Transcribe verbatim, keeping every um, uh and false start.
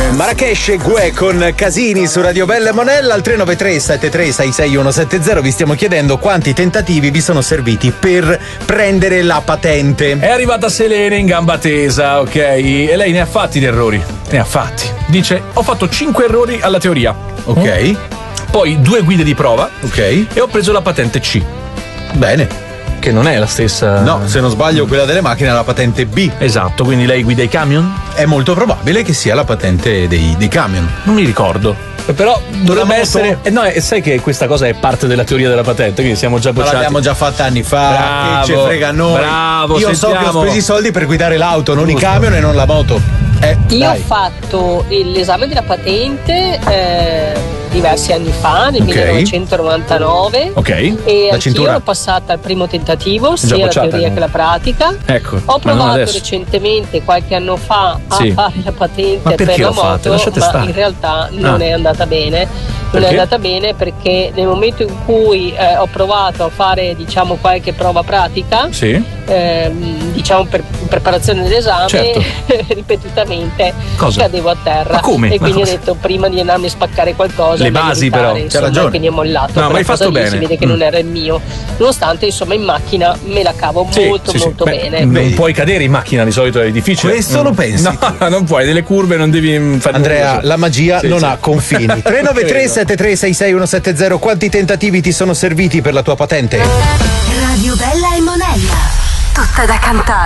Marrakesh e Gue con Casini su Radio Bella e Monella. Al tre nove tre sette tre sei sei uno sette zero vi stiamo chiedendo quanti tentativi vi sono serviti per prendere la patente. È arrivata Selene in gamba tesa, ok? E lei ne ha fatti di errori. Ne ha fatti. Dice: ho fatto cinque errori alla teoria. Ok. Mm. Poi due guide di prova. Ok. E ho preso la patente C. Bene. Che non è la stessa. No, se non sbaglio quella delle macchine è la patente B. Esatto, quindi lei guida i camion? È molto probabile che sia la patente dei, dei camion. Non mi ricordo. Però dovrebbe essere. Eh no, e sai che questa cosa è parte della teoria della patente, quindi siamo già bocciati. Ma l'abbiamo già fatta anni fa. Bravo, che ci frega a noi. Bravo, Io sentiamo. so che ho speso i soldi per guidare l'auto, non Giusto. I camion e non la moto. Eh, Io dai. ho fatto l'esame della patente eh, diversi anni fa, nel okay. millenovecentonovantanove. Ok. E la cintura l'ho passata al primo tentativo, sia la bocciata, teoria no? che la pratica. Ecco. Ho provato recentemente, qualche anno fa, a sì. fare la patente ma per la moto, ma stare. in realtà non ah. è andata bene. Non perché? è andata bene perché nel momento in cui eh, ho provato a fare, diciamo, qualche prova pratica, sì. eh, diciamo per preparazione dell'esame, certo. ripetutamente Cosa? cadevo a terra. Ma come? E quindi ma ho detto, prima di andarmi a spaccare qualcosa, le basi evitare, però, insomma, c'è ragione. quindi ho mollato. No, ma hai fatto lì bene. Si vede che mm. non era il mio, nonostante insomma in macchina me la cavo sì, molto sì, molto sì. bene. Beh, non puoi cadere in macchina, di solito è difficile. Questo mm. lo pensi? No, non puoi, delle curve non devi fare. Andrea, nulla. la magia sì, non sì. ha confini. tre nove tre sette tre sei sei uno sette zero Quanti tentativi ti sono serviti per la tua patente? Radio Bella e Monella. Tutta da cantare.